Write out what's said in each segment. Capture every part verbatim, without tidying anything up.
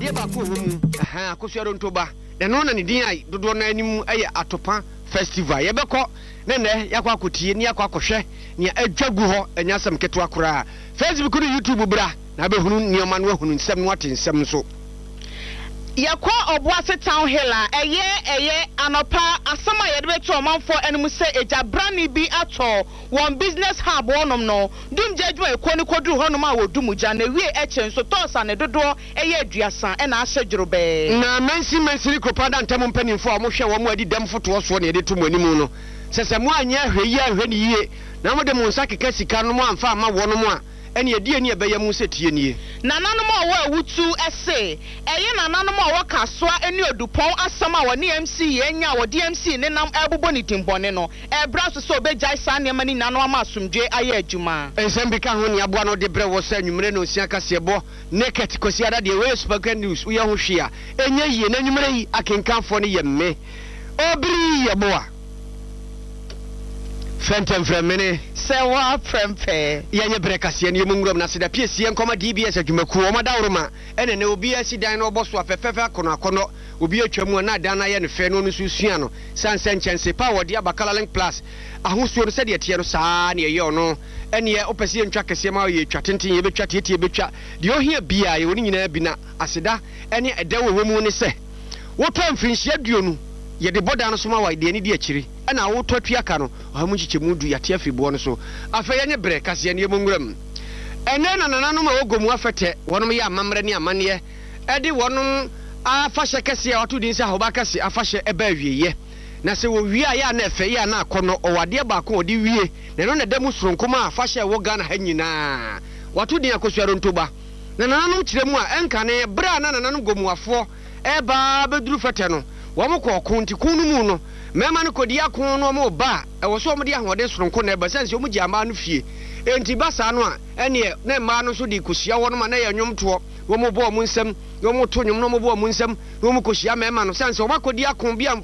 adeɛ ba ko wo mu aha akosua ronto ba de no na ne din ai dodo na anim aye atopa festival ye bɛkɔ ne ne yakɔ akotie ne yakɔ akɔhwɛ ne adwagu hɔ anya sam keto akora Facebook ne YouTube bra na behunu nioma no ahunu nsɛm no ate nsɛm so yakɔ Obuasi town hill a ɛyɛ ɛyɛ anopa asama yɛde beto ɔmanfo enum sɛ eja brani bi atɔ one business hub wɔnom no dum judgment ekɔ ne koduru hɔnom a wodum gya na wie ɛkyɛn so tɔsa ne dodo ɛyɛ aduasa ɛna ahyɛ dworobɛ na mensi mensi kropada ntam mpanimfo a mo hwɛ wɔ mo adi dam foto so ne yɛde to mo animu no sɛ sɛ mo anya hwɛ yi ahwɛ ne yie na mo de mo nsa keka sika no mo amfa ama wɔnom a eni edi eni ebeye mu se tie nie nananom a wo awutu ese eye nananom a wo kasoa eni odupon asam a wo ne M C yenya wo D M C ne nam ebubo ni timbone no ebra so so obegya sa ne mani nano ama asumdwe aye adwuma ensem bi ka ho ne aboa no de bre wo sa nwumre no nsia kasebo naked kosi ada de we spoken news wo ye ho hwe a enya yie na nwumre yi akenkanfo ne ye me obri ye boa Fentem fremene sewa prempe yanye brekase ne yemungrom na seda piesie nkoma D B S adwumaku o madawroma ene ne obi asidan no oboso afefefe akono akono obi atwamu na dan na ye ne fe no no susua no sansen chense pa wodi abakala link plus ahosuo no se de tie no saa ne ye ono ene ye opese ntwa kese ma ye twa tenten ye betwa tietie betwa de ohia bia ye woni nyina bi na aseda ene edawo wemu ne se woto mfinhia duonu ye de boda no so ma wa de ani de akiri na wo totwa ka no hamu chichemu du yate afibo no so afa ye bre kase ne yemunguram ene na nana no ma ogomu afete wonom ye amamre ne amane e de wonom afahye kase a wato din se ahoba kase afahye eba awieye na se wo wie a ya na efe ya na akono owade ba ko odi wie ne no na demu soronkoma afahye wo Ghana ha nyina wato din akosua rontoba na nana no kiremu a enka ne bra na nana no gomuafo eba beduru fete no womo ko konti kunu mu no mema no kodi akon no mo ba e wo so mo de ahode soronko na eba sense mo giama no fie enti basa no a ene na ma no so di kosia wo no ma na ye nwomto wo mo bo mo nsam wo mo to nwom no mo bo mo nsam wo mo kosia mema no sense wo makodi akon bia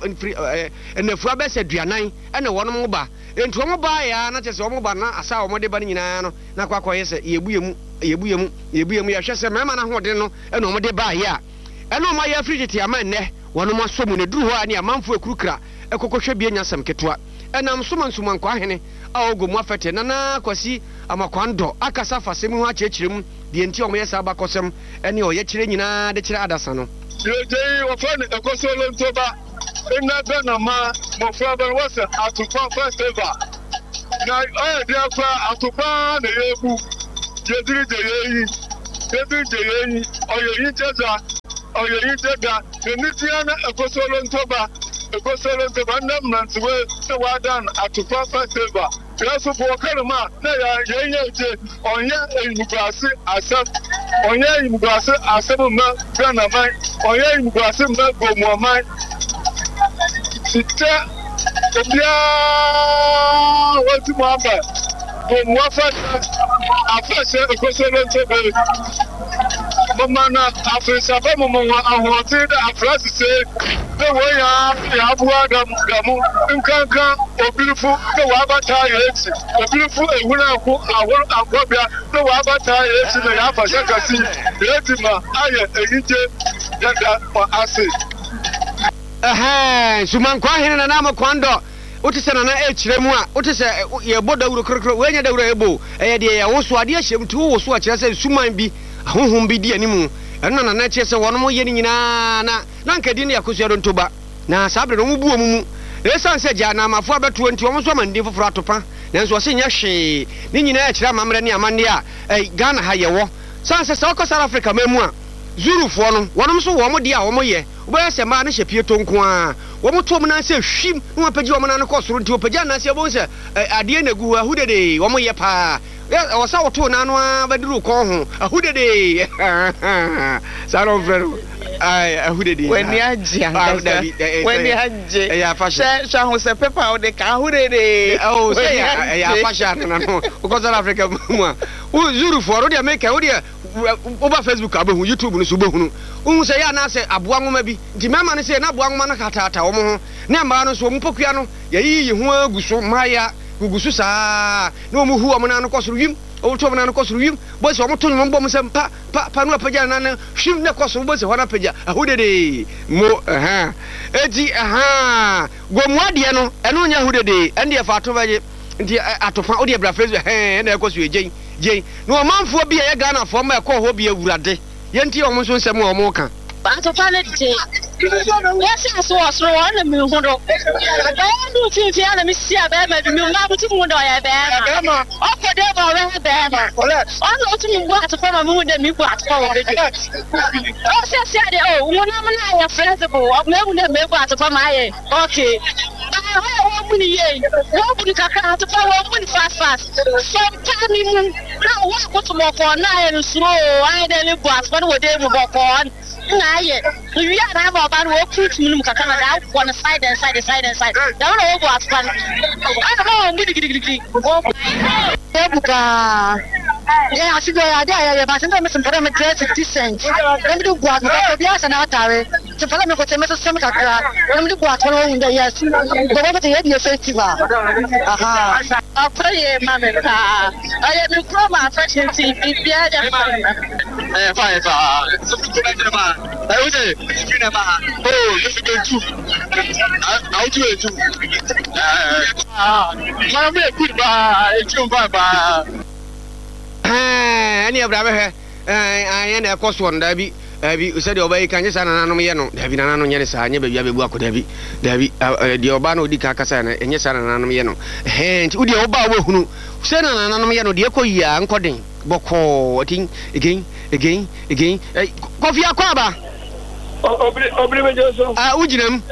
enafua be se duanan ene wo no mo ba enti wo mo ba ya na tese wo mo ba na asa wo mo de ba nyina no na kwa kwa yese yebuyemu yebuyemu yebuyemu ya hwese mema na hode no ene wo mo de ba ya ene wo ma ya frigiti ama nne wono mo asomu ne duru ho ani amanfo ekurukra ekokɔhwɛ bia nyasam ketwa enam soma nsuma nkwa hene a ogomu afete nana kwasi amakwando akasa fasem ho akyekirem de enti omo yesa abakosem ene oyɛ kyerɛ nyina de kyerɛ adasa no yei wofane ekosolo ntoba ina bena ma mo faba wasa atupa festival na oya dia kwa atupa na yebu jediri de yeyi jediri de yeyi oyeyi teza oyeyi tega enitiana ekosolo ntoba ekosolo ntoba namnantiwe se wadan atupa festival yaso bo kalma na ya yeyi je onye enugrasi asem onye enugrasi asem ma Ghana mai onye enugrasi ma gomo mai sita obia wati mo aba gomo afasa afasa ekosolo ntoba mama na afisa ba mama ahote da afrasi se de wo ya ya buwa da gamu nkankan obilifu de wa bata ya eti obilifu ehuna ku awor akwabia de wa bata ya eti na ya fasha kasi eti ma aye eyije dada kwa ase eh suman kwa hene na na kwando utise na na echiremu a utise ye boda wuro krokro wenya da wuro ebo eye de ye wo so ade ahyem tu wo so a kire se suman bi ahohom bi di animu ɛno na na kire se wono mo ye ni nyina na na nkadi ne yakosua rontoba na sabre no mu buo mu esan se gya na amafo abeto enti wo so mandi foforo atopa nanso wo se nya hwe ni nyina akire amamre ne amande a Ghana ha ye wo san se South Africa mamu a zurufo no wonom so wo mo de a wo mo ye wo ba se ma na hye pie tonko a wo mo to mo na se hwim no apagi wo mo na no kosoro nti opagi na se bo se ade na gu ahudede wo mo ye pa o sa wo to na no abaduru ko ho ahudede saro frero ai ahudede when ya jia when ya je ya fasha sha ho se pepa o de ka ahudede oh say ya fasha na no ko South Africa mu a wo zurufo ro de make wo de over Facebook abehu YouTube no so behunu unhu se ya na se aboa nwoma bi nti mema no se na aboa nwoma na katata wo mo ho na mba no so mpokua no ye yi yi ho aguso maya gugusu saa na omu hu omo na no kosoro yim o to na no ko so wim bo se o moto nyom bo mo se pa pa no apagya na na hwim na ko so bo se ho na apagya ahudede mo aha eti aha gomuade no eno nya ahudede ende e fa ato baje nti atofa odi ebra Facebook he na e ko so ejei jei no manfo bi e Ghana fo ma e ko ho bi awurade ye nti o mo so nsem o mo ka atofa ne je yes so so na mi hu do da ndu fi fi na mi sia be ma bi mi na buti mu do ya be na o ko de ba we be na o no tu mi bu atofa ma mu de mi bu atofa wo be o se se de o wo na ma na ya flexible o me mu de me bu atofa ma ye okay wo mu ni ye wo mu ni kaka atofa wo mu ni fast fast so ta ni mu na wo ko to mo ko na ye nsuo ai de ni bu atofa wo de mu bo ko na ye we are na ba ba wo put mu kaka na da one side and side side and side da wo wo atofa I don't know mu digi digi digi e buka yeah I see go ya dia ya ba se me some para me fifty cents dem do gwa ko bia sa na tare se fala me ko se me so se me kakra dem do gwa ko no nda yes go go te ye festival aha after ye mame ka aye me pro ma fashion T V bia ja eh fa fa so ko na jema eh o je ki na ma oh you should go to how to do ah ma me good ba e chum ba ba eh ani abra be he eh aye na ko so nda bi abi se de obai kan yesa na nanom ye no dabi na nanom ye sa anya ba bia bebu akoda bi dabi de oba na odi ka kasa na enye sa na nanom ye no eh nti odi oba wa hunu se na nanom ye no de ekoyia nkoden boko tin again again again kofi akwa ba obri obri me joso ah ujinam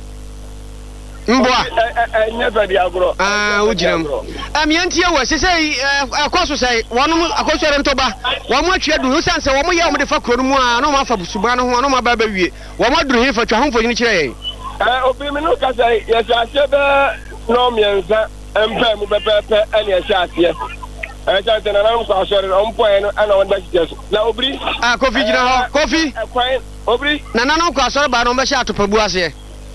mbwa enya ba di agro ah ujinam amianti e wo se sei akoso sei wonu akoso rento ba wo mo atwa du sanse wo mo ye wo de fa kro mu a no ma fa busuba no ho no ma ba ba wie wo mo duru he fa twa homfo ni kire eh obri me no ka sei ye sa se be no mienza empa mu pepepe ene ye sha ase eh ja tena na ko asore on point no ana won da jesu na obri ah kofi jina ho kofi eh obri na na no ko asore ba no be sha atopabu ase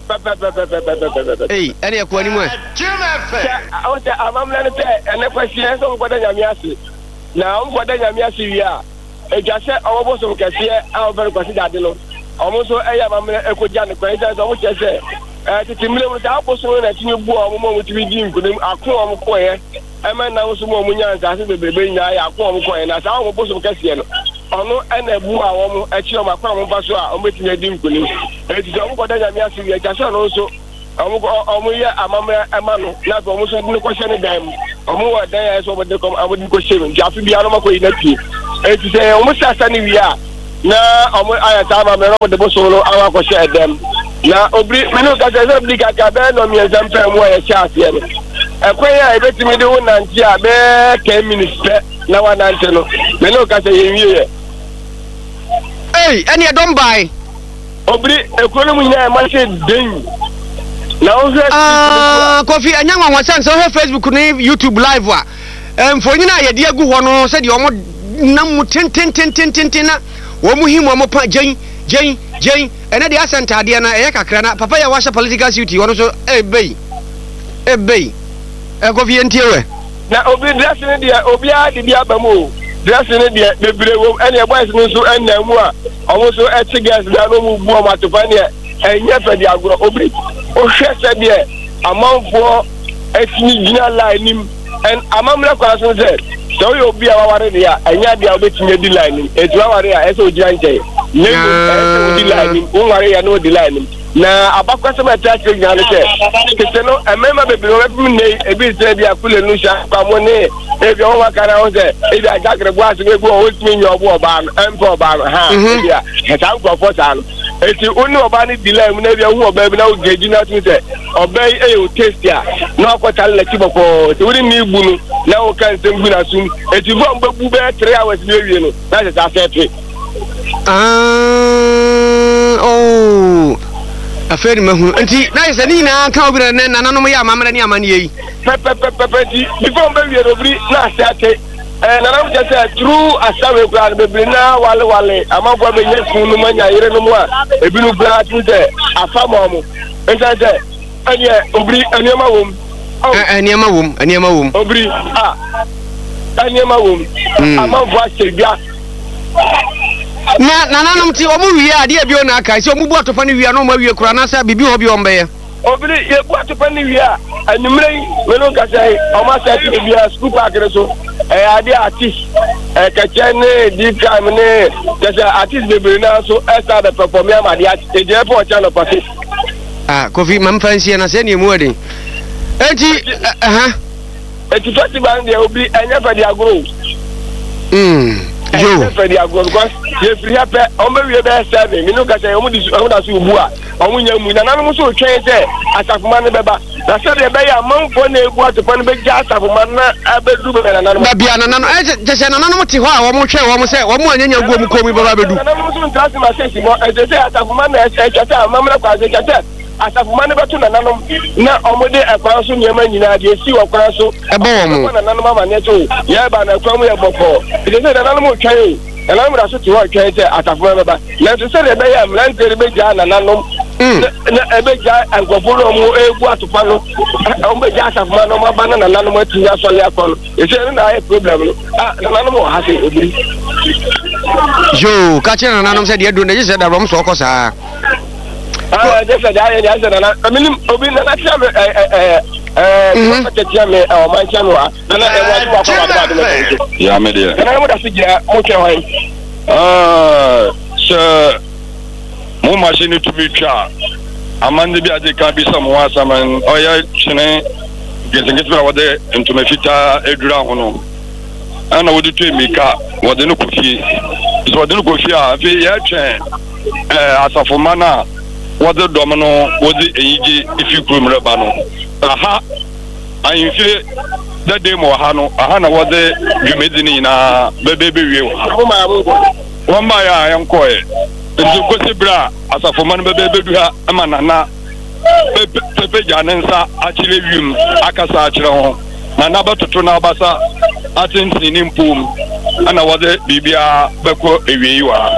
eh ene ko ani mu e o te amamla ne te ene kwesi en so ko da nyame ase na on ko da nyame ase wi a e ja se owo bo so kese a o ber kwesi dade no o mo so e ya amamla e ko ja ne kwesi so mo che se eh titi mle mo ta bo so na tinye bu o mo mo ti bi di nkunim akon o mo ko ye e ma na so mo mo nya nza se bebebe nya ya akon o mo ko ye na sa o mo bo so kese no ono ene bu a wo mo e chi o ma kwa mo ba so a o metinye di nkunim e ti so mo ko da nyame ase wi e ja se no so omo omo ya amamra emanu na so omo so ni ko hye ne dan omo wa dan ya so omo de kom omo di ko hye nja afi bia no mako yi na pie e ti se omo sasa ni wi a na omo aya ta ma me no de bo so no awa ko hye edem na obri me no ka se se obli ka ka be no mi example mo ya cha ase no e ko ya e betimi de wo nanti a be ten minutes pe na wa nanti no me no ka se ye wi ye eh ene e don buy obri e ko no mu nya e ma se den ah kofi anyanwa wansan so he Facebook ni YouTube live wa emfonyi na ye de agu ho no se de omo nam ten ten ten ten ten na wo mu himu omo pa jen jen jen ene de asanta de na e kakra na papa ya washa political suit wono so e bei e bei e kofi entie we na obi dress ni de obi a de bia bamu dress ni de bebre wo ene boys ni so ena mu a omo so e ti gas da no mu bu o matofa ne enye pe de agro obri o hwese de amanfo etini gina line nim en amamla kwa so se so yo bia waware de ya enya de obetinye di line nim etu waware ya eso ojira nche ne eso di line nim o ware ya no di line nim na abakwase ma ta che gina le se kese no emema bebre o bi ne ebi se bia kule nu sha kwa mo ne ebi o wa kana o se ebi agagre bo aso egu o timi nyo obo oba no empo oba no ha bia eta nko fo ta no eti oni oba ni delay mu na bia hu oba bi na ogeji na tun se oba e o taste a na akwata le ti boko ti wuri ni igbu no na o kan se mbu na sum eti bo mba bu be three hours ni ewie no na se ta set ah oh aferi mahu enti na yesa ni na kan obi na nananom ya amamra ni amane yi pepe pepe pepe ti before mba wie obri na se ate eh nanam je se true asawe kura bebre na wale wale amagwa be yesu no manya yire no mu a ebi no bra tun se afamo mo enta se anye obri aniema wom aniema wom aniema wom obri ah Tanyama wom. Amanfo ahyedua. Na nananom ti omu wie ade bi o na aka se omu bu atopa ne wie na omu wie kura na sa bibi ho bi ombe obiri ye bu atopa ne wie a anumre meno ka sai omu sa ti bi a school park re so eh ade artist eh kache ne di time ne kache artist bebere na so esa the perform ya ma di e je po channel party ah Kofi mam fancy na se ne mu ade enti aha enti fati ban de obi enya fa di agro mm yo for the agro because ye free happy on be we be seven me no ka say omu di omu da so ubu a omu nya mu na nanu so twen say asafuma ne beba na say de be ya manfo na egu atopa ne be ja asafuma na abedu be na nanu ba bia na nanu e je je na nanu ti ho a wo mo hwe wo mo say wo mo anyanya gu mu komi baba bedu na nanu so ntrasi ma say si mo e je say asafuma na e chate amamra kwa je chate asafuma ne betu na nanu na omu de akwan so nyema nyina de si wakwan so e bo mo na nanu mama ne to ye ba na kwa mu ye boko e je say na nanu mo twen and I'm going to work at Atafuma. Let's say that I am like the big jan and Nanum, a big jan and Gopolo, a water panel, on the gas of Manoma Banana and Nanuma to Yasolapon. It's a problem. Nanamo has it. Joe, catching an animal said you're doing this at the Rom Socosa. I just said I mean, Obin, eh eh o my channel na e wa kwa kwa ya media na mo da sigia mo ke hwan ah so mo machine to be twa amande bi ade ka bi sam wa saman o ya chene gesengesi ba wode ntome fita edura ho no ana wode to emika wode no kofi so wode no kofi a fi ya twen eh asafo mana wode dom no wode eyigi ifi kurum reba no aha I feel that day more hano ahana wode jumedini na bebebe wie one by I am koe nti kosibra asafo man bebebe duha ama nana pepe janensa achile wiem akasa achire ho na na batoto na basa atinti ni mpum ana wode bibia beko ewie wa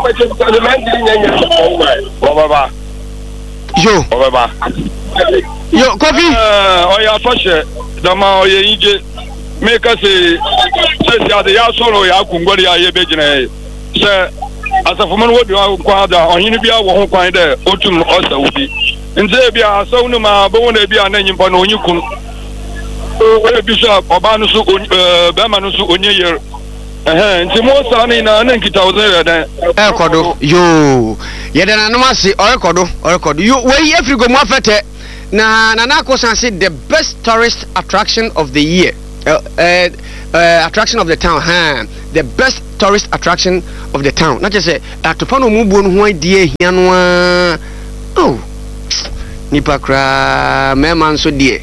baba yo baba yo Kofi eh o ya fashe dama o ye ije me ka se se ade ya soro ya kungori ya ye bejine se asafuman wodi kwa da ohini bia wo ho kwan de otum osawudi nze bia asawunu ma bo wona bia na nyimpa na onyikun o bi so oba no so be ma no so onye yer eh nti mo sa ni na na nkita wo ze de e kodo yo ye de na no ase o kodo o kodo yo we afrigo mo afete na Nana Kosan said the best tourist attraction of the year, uh, uh, uh, attraction of the town, huh? The best tourist attraction of the town. Not just say atopano mubu no idea hianwa. Oh, nipa kra me man so die.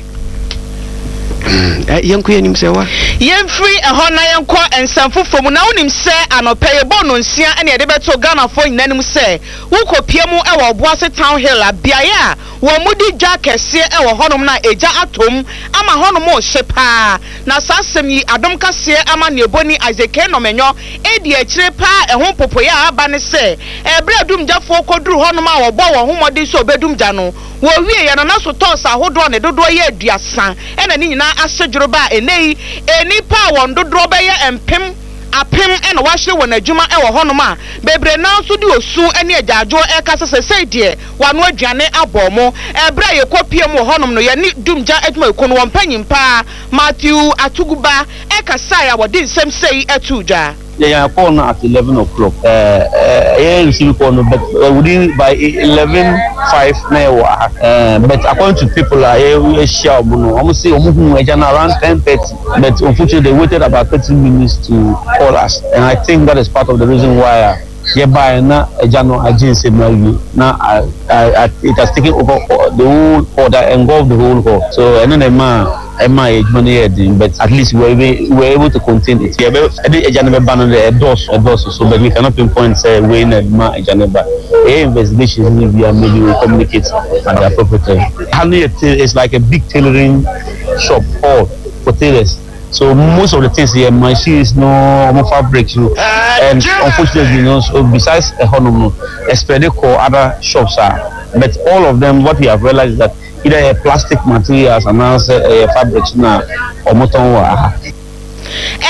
Eh yanku yanim se wa. Yen free e ho na yen kwa ensanfofo mu na wonim se anopaye bono nsia ene de beto Ghana fo nyinanim se wo kopie mu e wo Boase Town Hill abiaye a wo mudi dwa kese e wo honom na eja atom ama honom o hyepa na sasem yi adom kase ama ne boni Isaac no menyo e di akire pa e ho popoye aba ne se e bre adum jafo koduru honom a wo bo wo homodi so obedum ja no wo wie ya na so toss ahodo ne dodo ye aduasa e na ni nyina asejuro ba enei eni pa won dodo be ye empem apem ena wahye won adwuma e wo honom a bebre na so di osu ene agyajo e ka sese sedie wano aduane abomo e bra ye kopie mu honom no ye ni dumja adwuma ekono won panyimpa Matthew Atuguba e ka sai a wodi nsem sei atudwa. Yeah, call now at eleven o'clock. Uh, uh, yeah, receive call, but uh, within by eleven five now. Uh, but according to people, I uh, share. No, I'm say around ten thirty. But unfortunately, they waited about thirty minutes to call us, and I think that is part of the reason why. Uh, yeah, by now, Jano agency now uh, uh, it has taken over the whole order, engulfed the whole hall. So, and then the man. My age money, but at least we were able to contain it. Yeah, but I did a Janeba ban a dose, a dose, so but we cannot pinpoint say when my Janeba. A investigation maybe maybe we communicate at the appropriate time. Honey is like a big tailoring shop or for tailors. So most of the things here, my shoe is no more fabrics, you know, and unfortunately, you know, so besides a honor, especially call other shops are, but all of them, what we have realized is that either a plastic materials and also a fabric na or moton wa.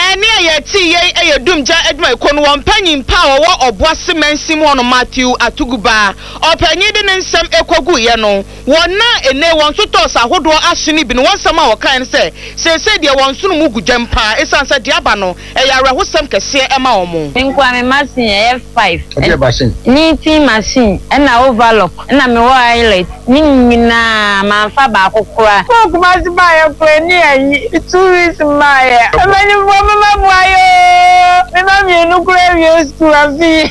ye ti ye e dumja edma ekonu won panyin pa wo oboase mansim wono Matthew Atuguba opanyin de nsem ekogu ye no wona ene won so tos ahodo ahye bi no won sama wo kan se se se de won sunu mu gudwampa esansa de aba no e ya rehosem kese e ma wo mo nkwa me machine e five e machine ni ti machine e na overlock na me wa highlight ni nyina ma fa ba kokora ko kuma si ba ye ko ni ayi two weeks ma ye e ma ni bo ma bo ayo me ma mi nu kure wi school afi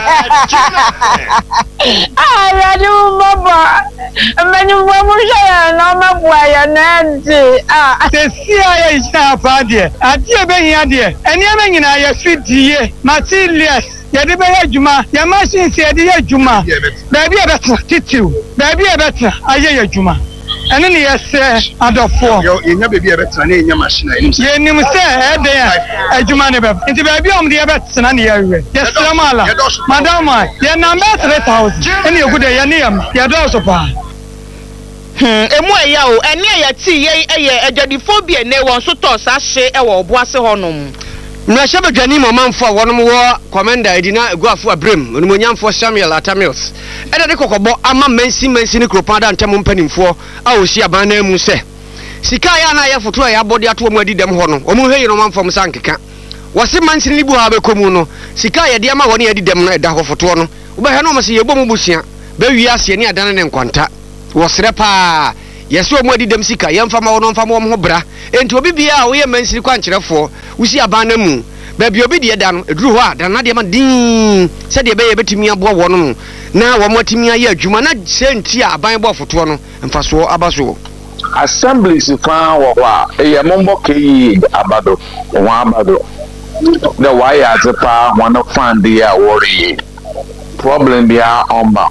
ah ya ni mo bo e ma ni bo mo sha na ma bo ayo na nti ah se si aye isa fa de ati e be hia de eni e me nyina ye fidie materials yede be adwuma ya machine se yede adwuma ba bi e betra titiu ba bi e betra aye adwuma ene ne yese adofo yo yenya be bi e betra na yenya machine enim se yenim se e de adwuma ne be nti ba bi om de e betra na ye we yesra mala madam ye number three thousand ene egude ye ne yam ye do so pa hmm emu eya o ene eya ti ye eye ejadifobia ne won so to sa hye e wo oboase honom na shebe dwani momanfo a wonom wo commander edina eguafo abrem onimonyamfo Samuel Atamios ede de kokobo ama mansi mansi ne kropada ntemu mpanimfo a osi aban na mu se sika ya na ye foto ya body ato mu adidem ho no omu hwe no manfo msa nkeka wose mansi ne bu ha be komu no sika ye de ama woni adidem no eda ho foto no wo be he no mse ye bom busia be wi ase ne adane ne nkwanta wosre pa yesi omu adidem sika ye mfa ma wono mfa ma ho bra enti obi bia wo ye mansi kwa nkyerefo wusi abana mu ba bi obi de da no eduru ho a da na de ma din se de be ye betimi aboa wo no na wo motimi aye adwuma na senti a aban bo foto no mfaso abaso assemblies fa wo wa e mombo keyi abado wo abado the why azepa one fan dia worry problem bia omba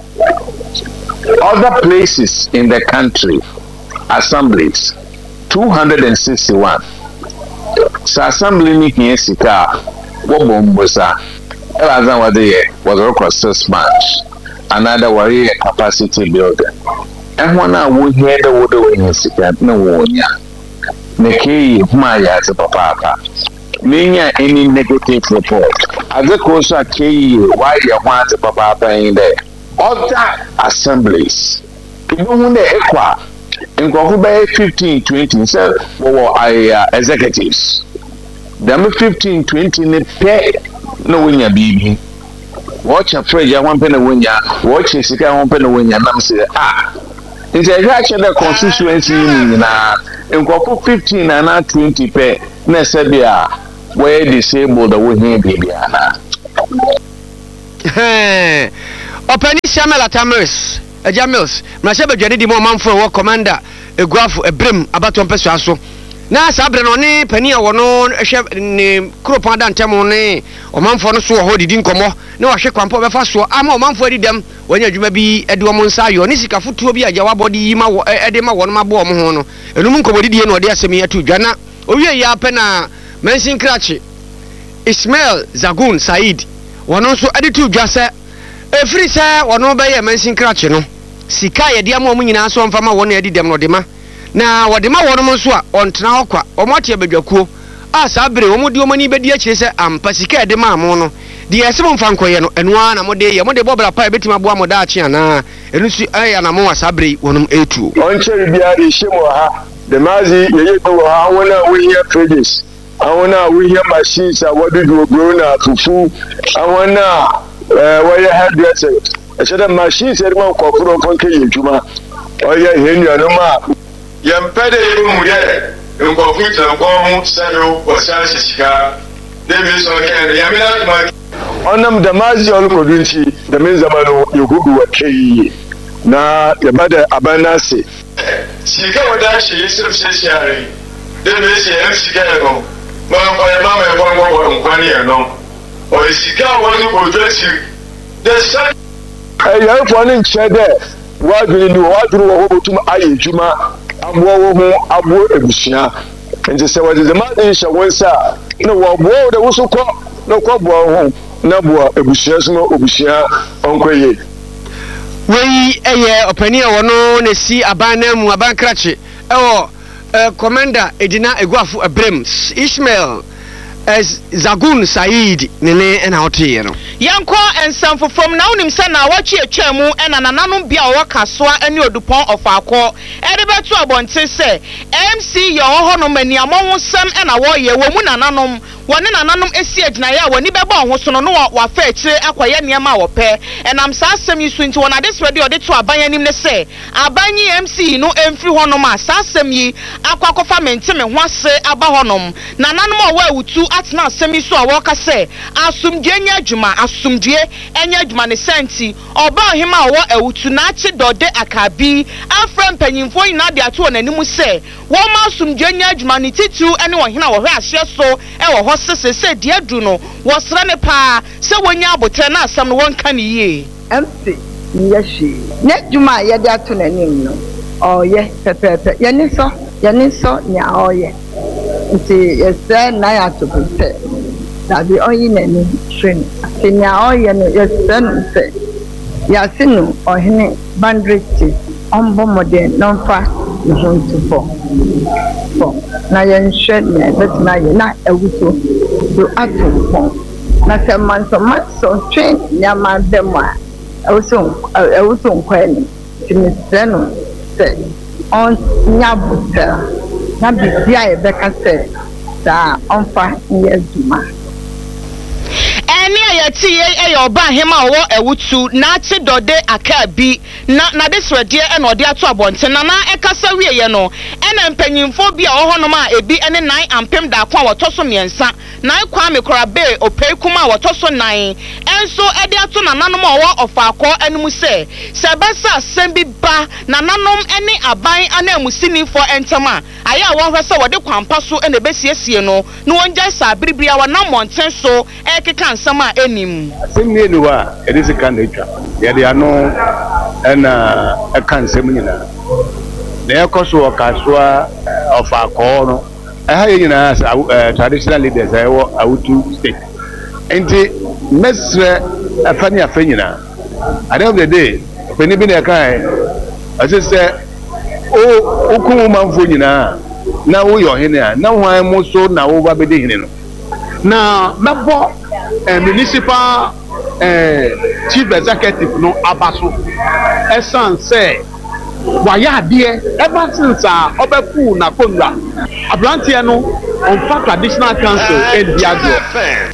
other places in the country assemblies two hundred sixty-one sa assembly ni here sika wo bombosa ela zan wade ye was across six months another worry capacity building and one na wo here the wo do here sika na wo nya ne ke huma ya se papa ninya any negative report azeko so ke why ya hwa se papa in there other assemblies people who dey ekwa in Kokuba fifteen twenty said well I uh, executives them fifteen twenty ne pay no winya bibi watch a phrase ya one penny winya watch sika one penny winya nam say ah in the actually the constituency na in Kokuba fifteen and twenty pay na said bia where disabled the we bibi ana eh opani Samuel Atamios Ejamils na shebe dwade di mo manfo wo commander eguafo ebrem abato mpeso aso na sabre no ne pani a wo no hwe ne kropa da ntemo ne o manfo no so ho didi nkomo ne wo hwe kwampo befa so ama o manfo adidam wanya adwuma bi ede wo nsa ayo ne sika futuo bi aja wabodi yi ma wo ede ma wo no mabo mo ho no enum nkomo didi no de asemi atu dwana owie ya pe na mensin krachi Ismail Zagun Said wono so editu dwase efiri sa wono be ye mansin krachi no sika ye de ama mu nyina so mfama wono adidam no de ma na wode ma wono mo so a ontena hokwa omote abadwakuo a sabre wo mudi omani bedi akire se ampa sika de ma mo no de yesem mfa nkoye no eno a na mo de ye mo de bobra pa betima boa mo da achi ana enu su aya na mo wa sabre wonom etu onche bia de shemo ha de mazi ye ye ko ha wona we here traders awona we here machines a wode do grow na fufu awona eh we here hairdresser e se de machines e mo ko furo fon ke yejuma oye henu anoma yempede yimu ye nkofu tsankomu sanu wasasi sika demi so ken yamina ma onam da mazi olkodunci da min zamanu yugugu wa kai na yabada abanase sika wada shi yisuf sesiare demi se em sika no ma ko ya mama e kwangwa wa nkwani e no o sika woni bodwesi de sa ay ya fo ni nchede wa dwini wa duru wo botum ayejuma abo wo ho abo ebusia nti se wa de ma de hye wonsa no wo bo de wo so ko no ko bo ho na bo ebusia so no obusia onkoye wei eye opani wono ne si abana mu abankrache ewo commander edina eguafo ebrem Ismail as Zagun Said nene and Autiano. Yanko and Sanfo from now Nimsana, watch your chemu and an ananum bia waka swa and your dupont of our core. Edibatu abonte say, M C your honomani among some and a warrior woman ananum. One in ananum esiage na ya when Nibaba was on no wa fetch acquire near my pair, and I'm sassam you swing to one of this radio to a bayanim say. Abani M C no emfree honoma, sassam ye, aquacofa mentim and one say abahonum. Nananum away two at now semi so a walker say, Asum Jenya Juma, Asum Jie, and Yajman Santi, or bow him out a utunachi dode akabi, and friend penny for Nadia to an animal say, one masum Jenya Jumanity to anyone here or has so, and Sese said, dear Juno, was run a pa, so when you but turn us some one can ye. Empty, yes, she. Net Juma, yada to name no. Oh, yes, Pepper, Yaniso, Yaniso, ya, oh, yes. See, yes, sir, Naya to prepare. That the only name, Shin, Senior, oh, yes, son, say, Yasinu, or Henny, Bandriti, Ombo modern, non far, you want to fall. Na yen shed me but na yen na ewuto do ato pon na se man so man so train nyama dem a ewuto ewuto nkwani ti me se no se on nyabuta na bibia e beka se sa onfa nye duma Any a tea a your ban him or a wood to Nazi dode a cabi, not na this redia and or dear to a bonte, nana a casaria, you know, and I'm penning for be a honoma a be any night and pim da kwa tosso me and son, nine kwame corabe or pay kuma or tosso nine, and so a dear to nanoma of our core and muse, Sabasa sembi ba, nananum any a buying and a musini for entama. I want her so what the quampasso and the best yes, you know, no one just a bribia one no one so, a can sama enim. Same near the war, it is a candidate. Yeah, they are no and a can seminar. They are also a casua of our corner. I have in us traditional leaders, I would to state. And the mestre a funny affair. At the end of the day, when you been a kind, as I said, oh, Okuman Funina, now we are here. Now I am also now over the dinner. Now, Mabo. Uh, municipal uh, chief executive no abaso esan say waya dear ever since uh obeku na konwa abrantie no on fa traditional council and diago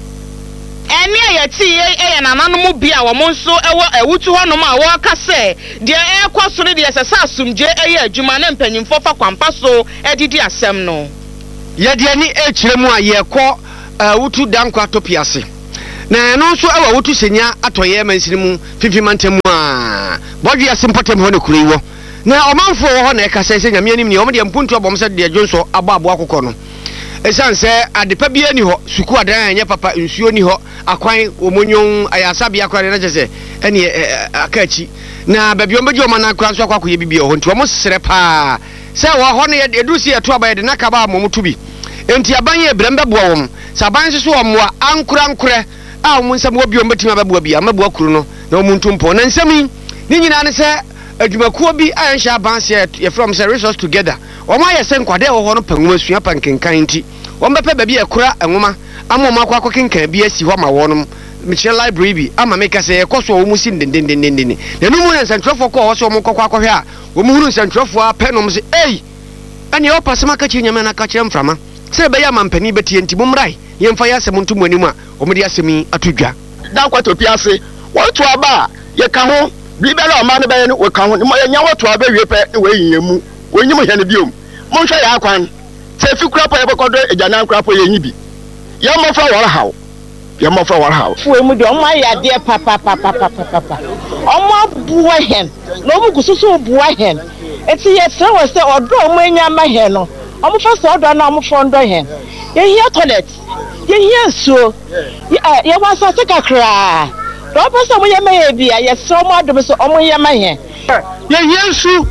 Any a tea a and anonymous beer or monso a wutu honoma waka say dear air quasuri the assassin J A Juman and penning for Quampaso edidi asem no Yadiani Hremu a ye ko wutu dankwa topiase na no so awa wutu senya atoye mansirimu fifi mantemu a bodi asempatem ho ne kuriwo na omanfo ho na ekasa senya mianim ni omde mpuntu abom se de jonso ababo akokọ no esan se adepa bia ni ho suku adan anya papa nsuo ni ho akwan omonyon ayasabia akwan na jese ene akachi na babio mbeji omana akwan so akwakoye bibia ho nti omo sere pa se wo ho ne edusi eto aba de nakaba amomutubi enti abanye ebrembe bo wom saban so omwa ankura ankure a omun nsam obi ombetima babo bia mabo akuru no na omuntu mpo na nsami ni nyina ne se adwumakuo bi ayanhya abanse ye from say resource together oma ye se nkwade ho ho no panwuma sua pankenkan nti ombepe ba bi ekura enwoma ama oma akwa akokenkan bi asi ho ma wonom Michel library bi ama meka se ekoso omu si ndendendendendene na no mu nsantrofo ko ho so omu kokwa kohwe a omu huru nsantrofo a penom se ei ani opasema ka chinyame na ka chire mframa se be ya mampani betie nti mumrai yemfa ya asem ntum animu a omudi asemi atudwa dan kwato piase wotu aba ye ka ho bibele o ma ne be ne we ka ho mo ye nya wotu aba wie pe we yiyemu wonyim hye ne biom mo hwe ya akwan se fi kura po ye bekodo ejana kura po ye nyibi ye mo fa wara hawo ye mo fa wara hawo we mu de o ma ya de papa papa papa papa o ma buwa hen no mu kususu buwa hen eti ye tre we se odo o ma nya ma hen no o mo fa se odo na o mo fo ndo hen ye here toilet ye here so ye wa sa se kakra do pese mo ye ma ye bia ye se o mo adom so o mo ye ma hen ye here su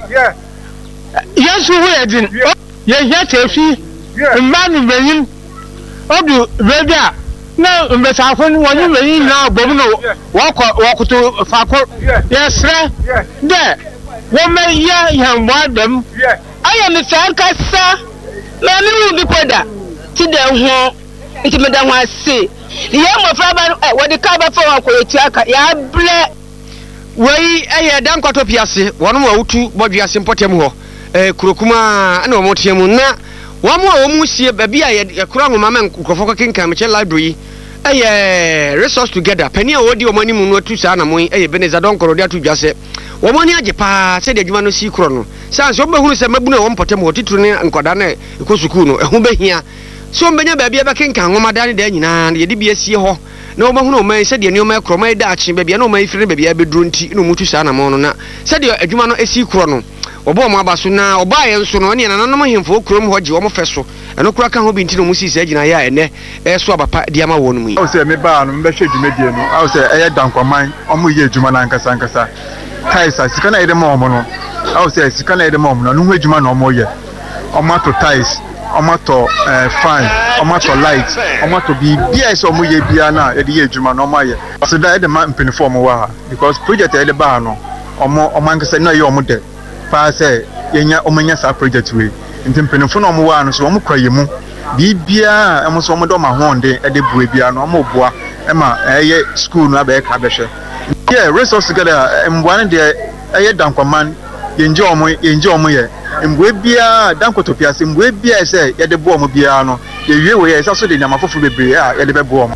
yesu wo edin ye here tefi mmanu beyin odu bebia na mbesafo ni woni beyin na bom no wako wakuto fako yesre de wo me ye yan wadam aya mi san kasa na ni wu bi poda ti de ho nti me da ho ase ye mo fra ba eh wodi ka ba fa wa ko aka ya ble wei eye dan kwato piase wono wa wutu bodwe ase mpotem ho eh kurokuma na wo motiam na wo mo a wo mu sie ba bia ye kura ngoma man krofo ko kinkan me che library eye resource together pani a wodi wo mani mu no atu sa na mo eye beneza don koro de atu dwase wo mani age pa se de adwuma no si kro no sanse wo behunu se mabu na wo mpotem ho tituru ne nkoda na ko sukuu no ehu behia so mbenya ba bia ba kinkan ngoma da ne da nyina ye de bia sie ho na wo mahunu o man se de ne o man kro man da achi ba bia na o man firi ba bia beduro nti no mutu sa na mo no na se de adwuma no esi kro no obo mo abaso na oba ye nso no ne na nanom hemfo krom ho gye wo mo feso eno kura ka ho bi nti no musi se gina ya ene e so abapa dia ma wo no mu yi o se me ba no mbe hwe dwumadie no o se eye dankwaman o mo ye adwuma na nkasa nkasa taisa sika na ide mo mo no o se sika na ide mo mo no no ho adwuma na o mo ye o ma to tais o ma to fan o ma to light o ma to bi bia so o mo ye bia na e de ye adwuma na o ma ye so da e de ma mpinifo mo wa ha because project e de ba no o mo o man nkasa na ye o mo de pa say yenya omanya sa project we nti mpenefo no mo wa no so mo kwaye mu bibia emo so mo do ma honde e de bua bia no mo boa e ma eye school no abe ka behwe yeah resource together mbwane de eye dankwaman yenje omo yenje omo ye mbwe bia dankotopia se mbwe bia se ye de boa mo bia no ye wie we ye so de nyama fofu bebre a ye de be boa mo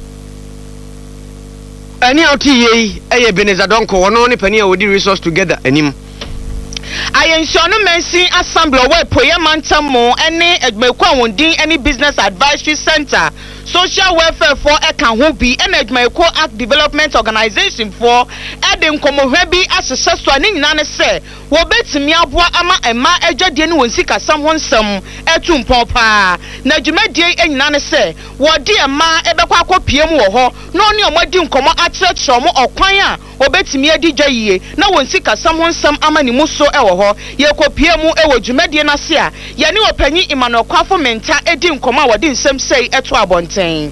ani oti ye eye beneza donko wono ne pani a wodi resource together anim Ayensionu Mensi Assembly we poye mantamo ene edmeku awondin ene business advisory center social welfare for eka ho bi ene edmeku act development organization for ede nkomohwe bi asese so ani nyina ne se wo betimi aboa ama ema adwadie ne wonsika sam ho nsam etu mpopa na dwumadie enyina ne se wo de ema ebekwa akopiem wo ho na oni omadi nkomo atrechro mo okwan a obetimi adi dwaye na wonsika sam ho nsam ama ni muso ewo ho ye kopie mu ewo dwumadie na se a ye ne opanyi Emmanuel Kwafo menta edi nkomo a wodi nsam sei eto abonten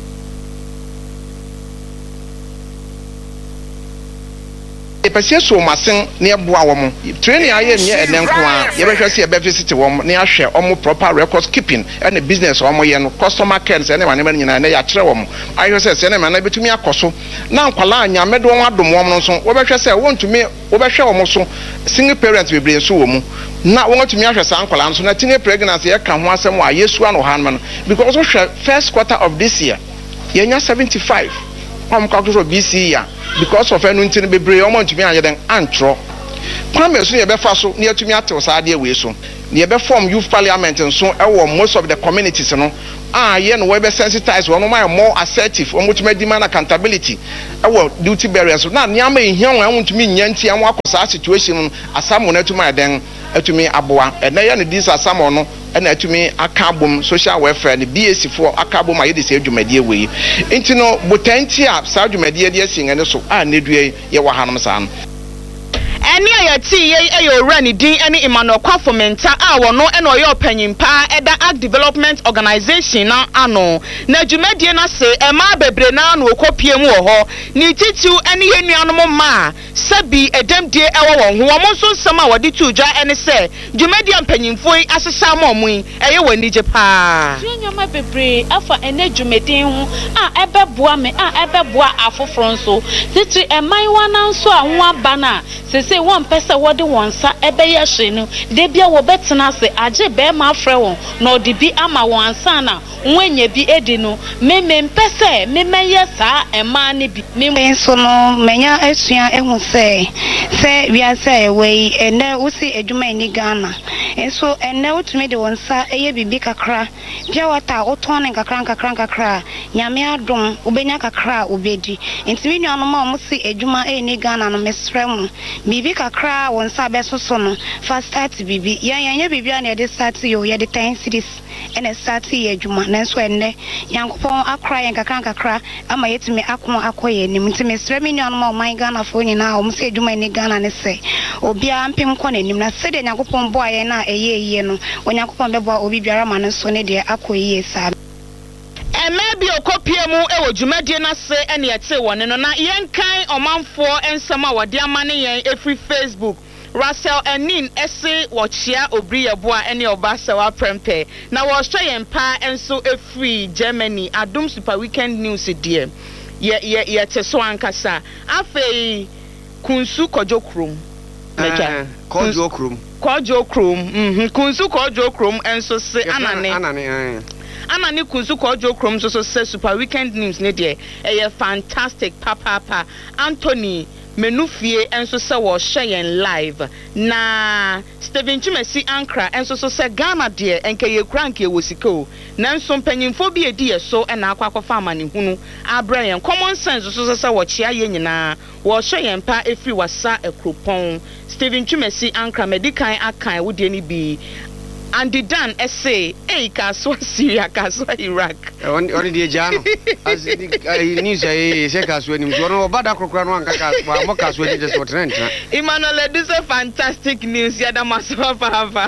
Epesie so masen na eboa wo mo training aye nye enenko a ye behwe se ye be visit wo mo na ahwe omo proper record keeping and business omo ye no customer care se ne ma ne nyina na ya kire wo mo ayo se se ne ma na betumi akoso na nkwala anya medo won adom wo mo so wo behwe se wo ntumi wo behwe wo mo so single parent bebre so wo mo na won atumi ahwe sa nkwala so na teenage pregnancy ye ka ho asem wa yesu ano han man because we first quarter of this year ye nya seventy-five am calculate B C year because of enu ntini bebre o mo ntumi anye den antro kwame so ye be fa so na yatumi atew sa ade we so na ye be form youth parliament so e wo most of the communities no ah ye no we be sensitize one more assertive o mutumi demand accountability e wo duty barriers na nya ma ehia won ntumi nya nti an wakosa situation asamo na tumi den atumi aboa e na ye no dis asamo no and atumi akabom social welfare the B A C for akabom aye de se adwumadie we enti no botanti a sa adwumadie de asingane so a nedue ye wa hanom sa no eni ayati ye ayora ni din eni Emmanuel Kwafo menta a wono eno oye opanyimpa eda act development organization na ano na dwumadie na se ema bebre na no okopie mu ho ni titiu eni ye nuanom ma sabi edemdie ewo won ho wo so nsam a wodi tuja eni se dwumadie mpanyimfo asesa ma omui eye wani je pa nyoma bebre afa ene dwumadie ho a ebeboa me a ebeboa afoforo nso titu eman wana nso a ho aba na se one person what the one sa ebe ya shenu de bia wo betena se age be ma afre won na odi bi ama won sana nwenye bi edi no me me mpese me meye sa ema ne bi me so no menya asua ehun se se wi se we ene usi edwuma ni Ghana enso ene utumi de won sa eye bibi kakra bia wata oton ne kakra kakra kakra nyame adom ubenya kakra ubedi ntimi nuano ma mo si edwuma e ni Ghana no mesrem bibi kakra won sa besoso no fast start bibi ya ya bibi na de start yo ya de ten cities ene start ye adwuma nanso enne yankopon akra yen kakra kakra ama yetime akon akoye nim ntime sremi nuano ma man Ghana fo nyina o mo se adwuma ni Ghana ne se obia mpem kɔ nanim na se de yankopon boa ye na eye eye no onyankopon beboa obi biara ma no so ne de akoye sa Emebi okopie mu ewo dwumadie na se ene yete wone no na yenkan omanfo ensema wode amane yen efri Facebook Russell Enin ese wachia obri yeboa ene obasa wa prempe na wo hwe yempa enso efree Germany Adum Super Weekend News die ye ye ye teso ankasa afei kunsu kojokrum meja kojokrum kojokrum mhm kunsu kojokrum enso se anane anane Anani kunsu kojokrum so so se Super Weekend News ne die eye fantastic papa papa Anthony Menufie enso se wo share live na Stephen Chimesi Ankra enso so se Ghana de enke ye kura nke wo siko na nso mpanyimfo bi edi eso e na akwa akwa amane hunu abra yen common sense so so se wo chia ye nyina wo share mpa efri wasa ekropon Stephen Chimesi Ankra medikan akan wo de ni bi and the dan essay eh kaswa Syria kaswa Iraq on on the jano as the news eh say kaswa ni mzo no bada krokra no anka kaswa mo kaswa ni just what rent Emmanuel this is fantastic news ya da maso papa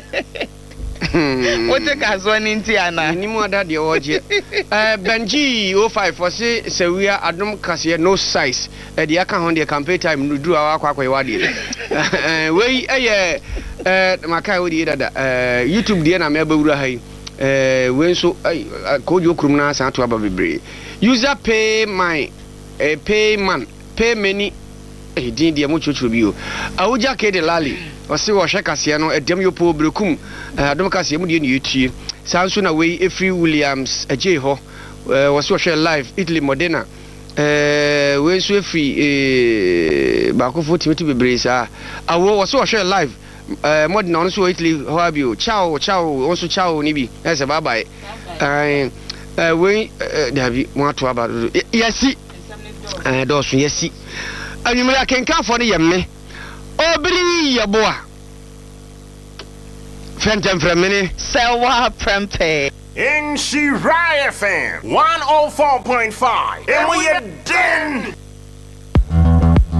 what kaswa ni ntiana ni mu ada de oje eh Benji oh five for say sewia adom kase no size eh de aka ho de campaign time no du akwa akwa wade eh we eh eh makai wodi dada eh YouTube de na me abawura hai eh we nso ko jo krum na san to aba bebre user pay my eh pay man pay many eh din de mo chocho bi o awuja ke de lali o se wo hwe kase no edem yo po brekum adom kase mu de ne yetie san so na we Efree Williams eje ho wo se wo hwe live Italy Modena eh we nso Efree eh ba ko fo timiti bebre sa awo wo se wo hwe live eh mod na onso Italy how have you ciao ciao onso ciao ni bi eh se bye bye eh eh we dabi mo ato aba yesi eh do so yesi anwumira kenka fo ne yemme obiri yeboa fentem fremene sewa prempe in Shiraya F M one oh four point five and we are den